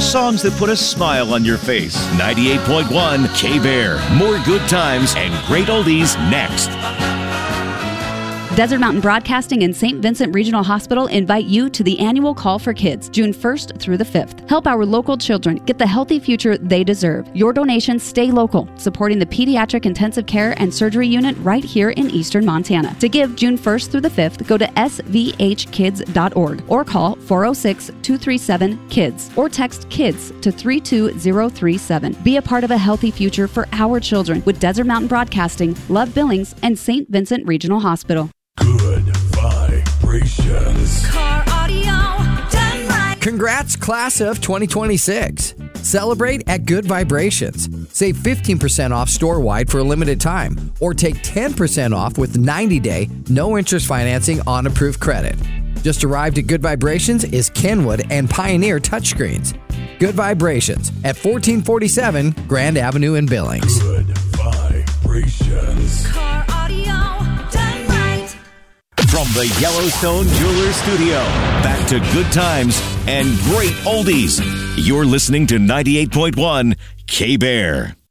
songs that put a smile on your face. 98.1 K-Bear. More good times and great oldies next. Desert Mountain Broadcasting and St. Vincent Regional Hospital invite you to the annual Call for Kids, June 1st through the 5th. Help our local children get the healthy future they deserve. Your donations stay local, supporting the Pediatric Intensive Care and Surgery Unit right here in eastern Montana. To give June 1st through the 5th, go to svhkids.org or call 406-237-KIDS or text KIDS to 32037. Be a part of a healthy future for our children with Desert Mountain Broadcasting, Love Billings, and St. Vincent Regional Hospital. Good vibrations. Car audio done right. Congrats, class of 2026. Celebrate at Good Vibrations. Save 15% off store-wide for a limited time, or take 10% off with 90-day, no-interest financing on approved credit. Just arrived at Good Vibrations is Kenwood and Pioneer touchscreens. Good Vibrations at 1447 Grand Avenue in Billings. Good vibrations. Car audio done right. From the Yellowstone Jewelers Studio, back to good times and great oldies. You're listening to 98.1 K-Bear.